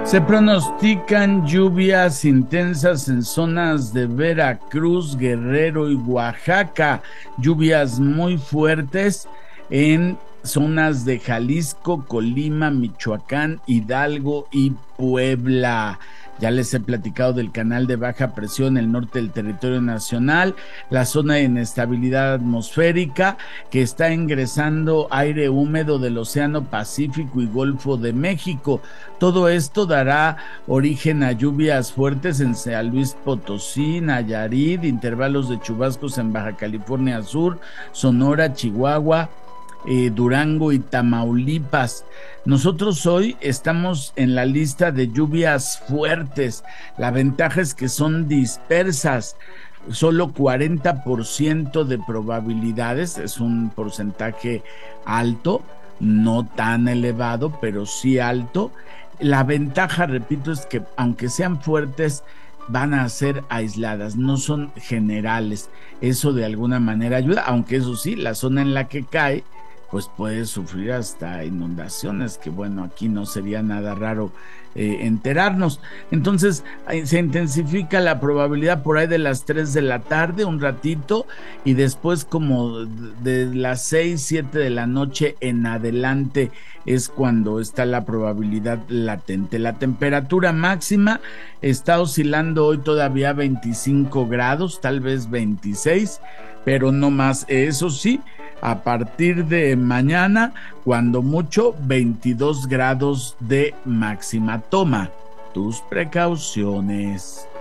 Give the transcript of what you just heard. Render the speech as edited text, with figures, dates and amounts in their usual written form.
Se pronostican lluvias intensas en zonas de Veracruz, Guerrero y Oaxaca, lluvias muy fuertes en zonas de Jalisco, Colima, Michoacán, Hidalgo y Puebla. Ya les he platicado del canal de baja presión en el norte del territorio nacional, la zona de inestabilidad atmosférica que está ingresando aire húmedo del Océano Pacífico y Golfo de México. Todo esto dará origen a lluvias fuertes en San Luis Potosí, Nayarit, intervalos de chubascos en Baja California Sur, Sonora, Chihuahua, Durango y Tamaulipas. Nosotros hoy estamos en la lista de lluvias fuertes. La ventaja es que son dispersas. Solo 40% de probabilidades, es un porcentaje alto, no tan elevado, pero sí alto. La ventaja, repito, es que aunque sean fuertes, van a ser aisladas, no son generales. Eso de alguna manera ayuda, aunque eso sí, la zona en la que cae pues puede sufrir hasta inundaciones, que bueno, aquí no sería nada raro enterarnos. Entonces se intensifica la probabilidad por ahí de las 3 de la tarde, un ratito, y después como de las 6, 7 de la noche en adelante es cuando está la probabilidad latente. La temperatura máxima está oscilando hoy todavía 25 grados, tal vez 26, pero no más. Eso sí, a partir de mañana, cuando mucho, 22 grados de máxima. Toma tus precauciones.